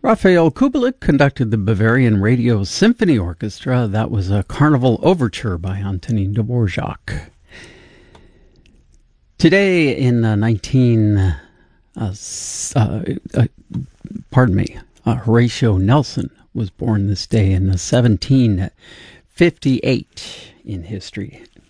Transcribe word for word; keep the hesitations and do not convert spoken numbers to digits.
Raphael Kubelik conducted the Bavarian Radio Symphony Orchestra. That was a Carnival Overture by Antonin Dvorak. Today in uh, nineteen, uh, uh, uh, pardon me, uh, Horatio Nelson was born this day in uh, seventeen fifty-eight in history.